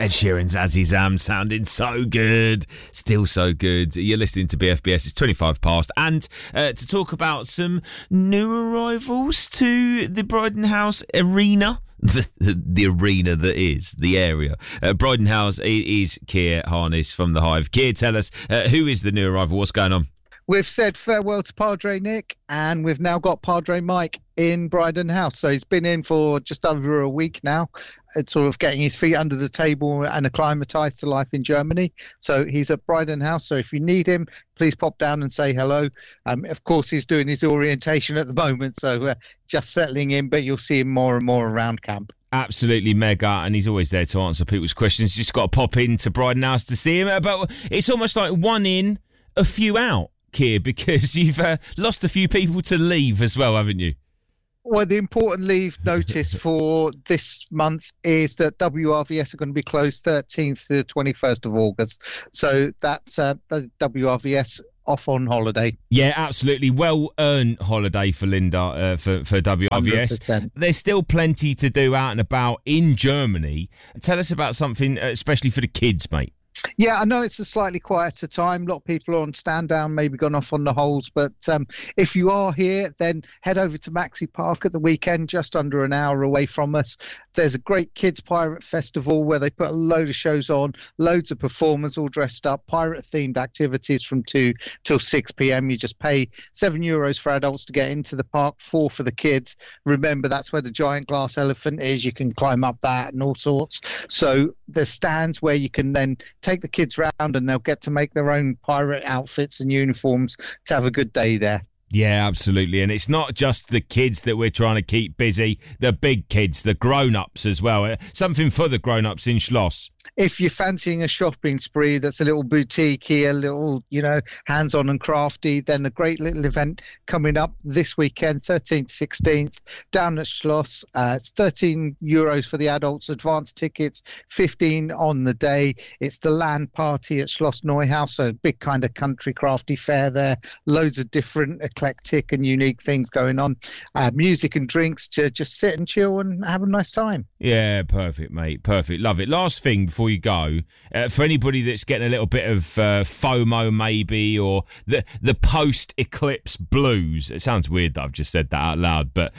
Ed Sheeran's Azzy Zam sounding so good. Still so good. You're listening to BFBS. It's 25 past. And to talk about some new arrivals to the Bryden House Arena. The arena that is, the area. Bryden House is Keir Harness from The Hive. Keir, tell us, who is the new arrival? What's going on? We've said farewell to Padre Nick, and we've now got Padre Mike in Bryden House. So he's been in for just over a week now. It's sort of getting his feet under the table and acclimatised to life in Germany. So he's at Bryden House. So if you need him, please pop down and say hello. Of course, he's doing his orientation at the moment, so just settling in, but you'll see him more and more around camp. Absolutely mega, and he's always there to answer people's questions. Just got to pop into Bryden House to see him. But it's almost like one in, a few out, Keir, because you've lost a few people to leave as well, haven't you? Well, the important leave notice for this month is that WRVS are going to be closed 13th to 21st of August. So that's the WRVS off on holiday. Yeah, absolutely. Well-earned holiday for Linda, for WRVS. 100%. There's still plenty to do out and about in Germany. Tell us about something, especially for the kids, mate. Yeah, I know it's a slightly quieter time. A lot of people are on stand down, maybe gone off on the holes. But if you are here, then head over to Maxi Park at the weekend, just under an hour away from us. There's a great Kids Pirate Festival where they put a load of shows on, loads of performers all dressed up, pirate-themed activities from 2 till 6 p.m. You just pay €7 for adults to get into the park, 4 for the kids. Remember, that's where the giant glass elephant is. You can climb up that and all sorts. So there's stands where you can then take the kids round and they'll get to make their own pirate outfits and uniforms to have a good day there. Yeah, absolutely. And it's not just the kids that we're trying to keep busy, the big kids, the grown-ups as well. Something for the grown-ups in Schloss. If you're fancying a shopping spree that's a little boutique, a little, hands-on and crafty, then a great little event coming up this weekend, 13th, 16th, down at Schloss. It's €13 for the adults, advance tickets, 15 on the day. It's the land party at Schloss Neuhaus, so a big kind of country crafty fair there. Loads of different eclectic and unique things going on. Music and drinks to just sit and chill and have a nice time. Yeah, perfect, mate. Perfect. Love it. Last thing before you go, for anybody that's getting a little bit of FOMO maybe, or the post-eclipse blues. It sounds weird that I've just said that out loud, but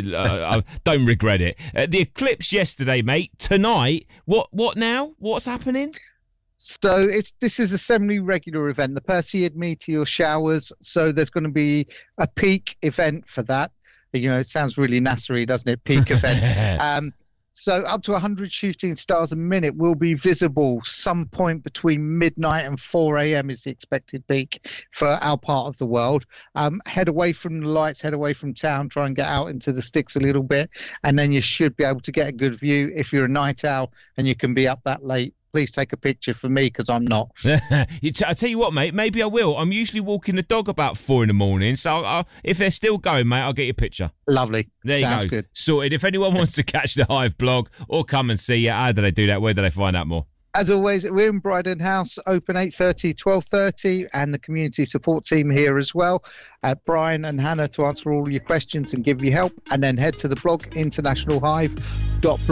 I don't regret it. The eclipse yesterday, mate. Tonight, what now? What's happening? So this is a semi-regular event, the Perseid meteor showers. So there's going to be a peak event for that. It sounds really NASA-y, doesn't it? Peak event. So up to 100 shooting stars a minute will be visible some point between midnight and 4 a.m. is the expected peak for our part of the world. Head away from the lights, head away from town, try and get out into the sticks a little bit, and then you should be able to get a good view. If you're a night owl and you can be up that late, please take a picture for me because I'm not. I tell you what, mate, maybe I will. I'm usually walking the dog about 4 a.m, so if they're still going, mate, I'll get you a picture. Lovely. There you Sounds go. Good. Sorted. If anyone wants to catch the Hive blog or come and see you, how do they do that? Where do they find out more? As always, we're in Bryden House, open 8:30, 12:30, and the community support team here as well. Brian and Hannah to answer all your questions and give you help. And then head to the blog, internationalhive.blogspot.com.